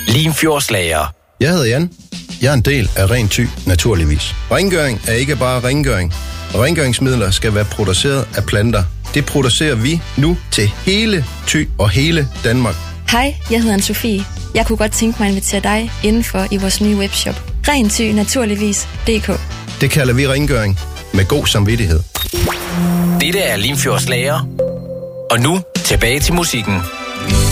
Limfjordslager. Jeg hedder Jan. Jeg er en del af Ren Thy, naturligvis. Rengøring er ikke bare rengøring. Rengøringsmidler skal være produceret af planter. Det producerer vi nu til hele Thy og hele Danmark. Hej, jeg hedder Anne-Sophie. Jeg kunne godt tænke mig at invitere dig indenfor i vores nye webshop. RenThyNaturligvis.dk. Det kalder vi rengøring med god samvittighed. Dette er Limfjordslager. Og nu tilbage til musikken.